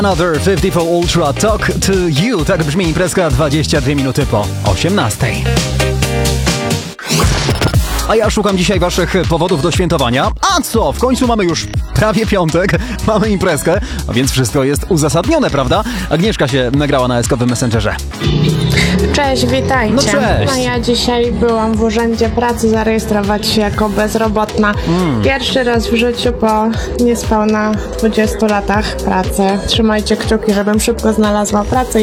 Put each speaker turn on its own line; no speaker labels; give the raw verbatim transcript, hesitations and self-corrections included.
Another pięćdziesiąt cztery Ultra Talk to You. Tak brzmi imprezka dwadzieścia dwie minuty po osiemnastej. A ja szukam dzisiaj waszych powodów do świętowania. A co? W końcu mamy już prawie piątek, mamy imprezkę, a więc wszystko jest uzasadnione, prawda? Agnieszka się nagrała na eskowym Messengerze.
Cześć, witajcie.
No cześć.
No ja dzisiaj byłam w urzędzie pracy zarejestrować się jako bezrobotna. Mm. Pierwszy raz w życiu po niespełna dwudziestu latach pracy. Trzymajcie kciuki, żebym szybko znalazła pracę.